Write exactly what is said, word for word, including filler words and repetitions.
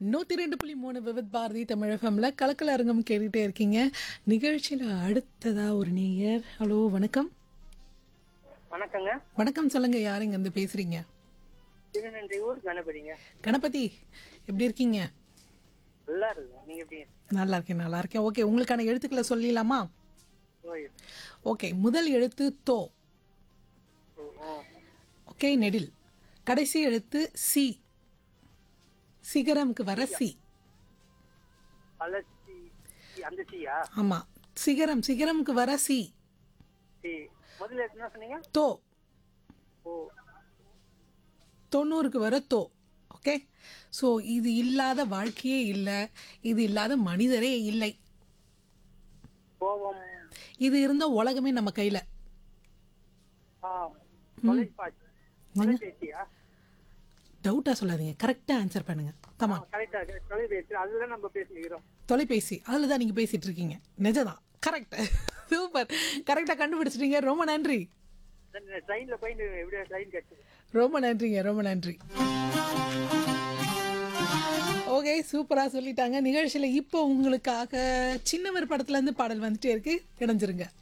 நூற்றி ரெண்டு புள்ளி மூணு விவித் பாரதி தமிழ் எஃப்எம்ல கலக்கல அரங்கம் கேட்டுகிட்டே இருக்கீங்க. நிகழ்ச்சியில் அடுத்ததா ஒரு நேயர். ஹலோ, வணக்கம். வணக்கங்க. வணக்கம், சொல்லுங்க. யாருங்க இருந்து பேசுறீங்க? திருநெல்வேலூர் கணபதிங்க. கணபதி, எப்படி இருக்கீங்க? நல்லா இருக்கு. நீங்க எப்படி? நல்லா இருக்கேன், நல்லா இருக்கேன். ஓகே, உங்களுக்கான எழுத்துக்களை சொல்லிடலாமா? ஓய். ஓகே, முதல் எழுத்து தோ. ஓ, ஓ. ஓகே, நெடில். கடைசி எழுத்து சி. சிகரம்க்கு வர சி. அலசி அந்த சீயா? ஆமா, சிகரம் சிகரம்க்கு வர சி. சி. முதல்ல என்ன சொன்னீங்க? தோ. ஓ. தொண்ணூறுக்கு வர தோ. ஓகே, ஸோ இது இல்லாத வாழ்க்கையே இல்லை, இது இல்லாத மனிதரே இல்லை. கோபம். இது இருந்த உலகமே நம்ம கையில். ஆ. தொலைக்காட்சி. தொலைபேசியா? டவுட்டாக சொல்லாதீங்க, கரெக்டாக ஆன்சர் பண்ணுங்க. கமா. கரெக்டா. தொலைபேசி, அதுதான் நம்ம பேசிக்கிறோம். தொலைபேசி, அதில் தான் நீங்கள் பேசிகிட்டு இருக்கீங்க. நிஜம்தான், கரெக்ட். சூப்பர், கரெக்டாக கண்டுபிடிச்சிட்டீங்க. ரொம்ப நன்றி. ட்ரெயின்ல போயிட்டு எப்படியா ட்ரெயின் கிடைச்சது? ரொம்ப நன்றிங்க, ரொம்ப நன்றி. ஓகே, சூப்பராக சொல்லிட்டாங்க. நிகழ்ச்சியில் இப்போ உங்களுக்காக சின்னவர் படத்துலேருந்து பாடல் வந்துட்டே இருக்கு, இணைஞ்சிருங்க.